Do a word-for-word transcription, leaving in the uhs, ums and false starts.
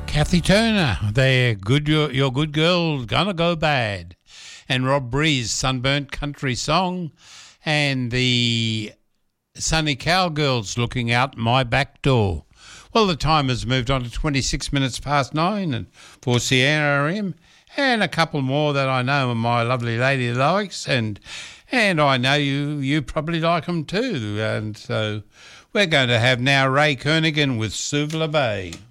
Kathy Turner, they're good. Your, your good girl gonna go bad, and Rob Breeze, Sunburnt Country Song, and the Sunny Cowgirls, Looking Out My Back Door. Well, the time has moved on to twenty-six minutes past nine, and for C N R M, and a couple more that I know my lovely lady likes, and and I know you you probably like them too, and so we're going to have now Ray Kernigan with Suvla Bay.